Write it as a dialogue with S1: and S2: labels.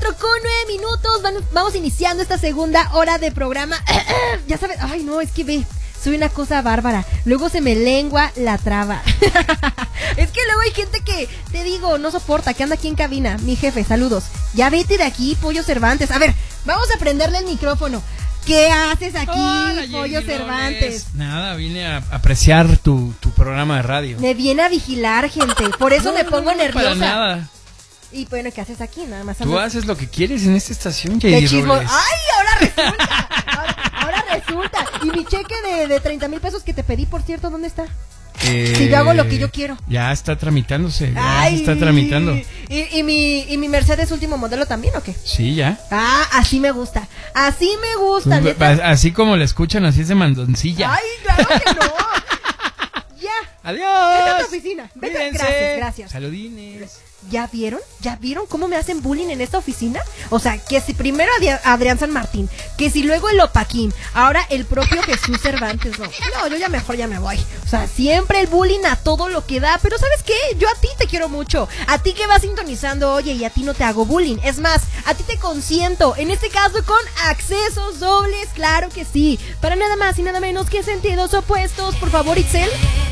S1: 4:09. Vamos iniciando esta segunda hora de programa. Ya sabes, ay no, es que ve, soy una cosa bárbara. Luego se me lengua la traba. Es que luego hay gente que, te digo, no soporta, que anda aquí en cabina. Mi jefe, saludos. Ya vete de aquí, Pollo Cervantes. A ver, vamos a prenderle el micrófono. ¿Qué haces aquí, hola, Pollo Cervantes?
S2: Nada, vine a apreciar tu programa de radio.
S1: Me viene a vigilar, gente. Por eso me pongo nerviosa.
S2: Para nada.
S1: Y bueno, ¿qué haces aquí? Nada más.
S2: Tú haces lo que quieres en esta estación,
S1: J.D.
S2: Robles.
S1: ¡Ay, ahora resulta! ahora resulta. Y mi cheque de 30,000 pesos que te pedí, por cierto, ¿dónde está? Si yo hago lo que yo quiero.
S2: Ya está tramitándose. Ya se está tramitando.
S1: ¿Y mi Mercedes último modelo también o qué?
S2: Sí, ya.
S1: Ah, así me gusta. Así me gusta.
S2: Así como la escuchan, así es de mandoncilla.
S1: Ay, claro que no. Ya.
S2: Adiós.
S1: Vete a tu oficina. Vete. Gracias.
S2: Saludines.
S1: ¿Ya vieron? cómo me hacen bullying en esta oficina? O sea, que si primero Adrián San Martín, que si luego el Opaquín, ahora el propio Jesús Cervantes, no, yo ya mejor ya me voy. O sea, siempre el bullying a todo lo que da, pero ¿sabes qué? Yo a ti te quiero mucho, a ti que vas sintonizando, oye, y a ti no te hago bullying, es más, a ti te consiento, en este caso con accesos dobles, claro que sí, para nada más y nada menos que sentidos opuestos, por favor, Itzel.